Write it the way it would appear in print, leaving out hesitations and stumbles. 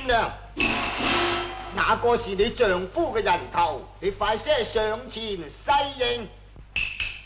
娘，那個是你丈夫嘅人頭，你快些上前西迎。